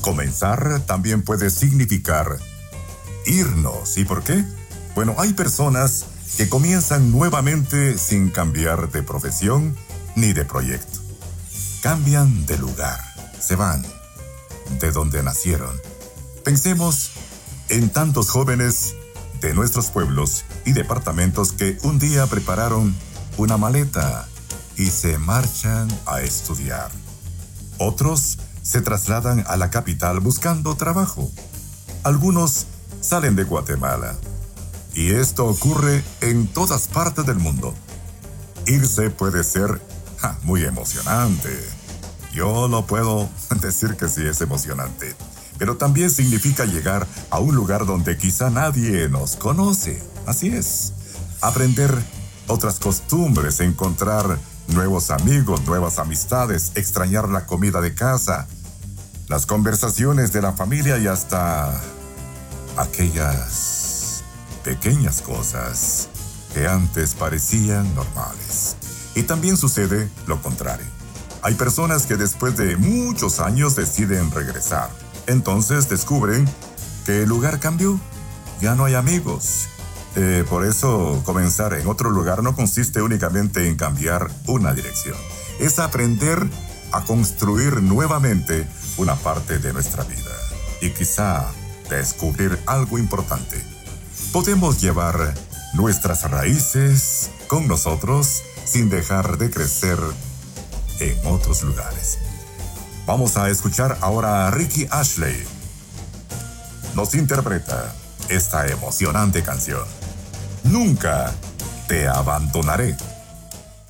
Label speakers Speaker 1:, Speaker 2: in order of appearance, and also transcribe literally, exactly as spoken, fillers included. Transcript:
Speaker 1: Comenzar también puede significar irnos. ¿Y por qué? Bueno, hay personas que comienzan nuevamente sin cambiar de profesión ni de proyecto. Cambian de lugar, se van de donde nacieron. Pensemos en tantos jóvenes de nuestros pueblos y departamentos que un día prepararon una maleta y se marchan a estudiar. Otros se trasladan a la capital buscando trabajo. Algunos salen de Guatemala. Y esto ocurre en todas partes del mundo. Irse puede ser ja, muy emocionante. Yo lo puedo decir que sí es emocionante. Pero también significa llegar a un lugar donde quizá nadie nos conoce. Así es. Aprender otras costumbres, encontrar nuevos amigos, nuevas amistades, extrañar la comida de casa, las conversaciones de la familia y hasta aquellas pequeñas cosas que antes parecían normales. Y también sucede lo contrario. Hay personas que después de muchos años deciden regresar. Entonces descubren que el lugar cambió. Ya no hay amigos. Eh, por eso comenzar en otro lugar no consiste únicamente en cambiar una dirección. Es aprender a construir nuevamente una parte de nuestra vida. Y quizá descubrir algo importante. Podemos llevar nuestras raíces con nosotros sin dejar de crecer en otros lugares. Vamos a escuchar ahora a Ricky Ashley. Nos interpreta esta emocionante canción. Nunca te abandonaré.